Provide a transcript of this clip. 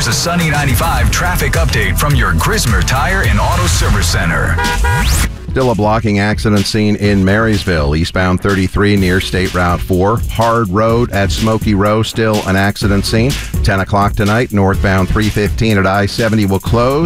Here's a Sunny 95 traffic update from your Grismer Tire and Auto Service Center. Still a blocking accident scene in Marysville, eastbound 33 near State Route 4. Hard Road at Smoky Row, still an accident scene. 10 o'clock tonight, northbound 315 at I-70 will close.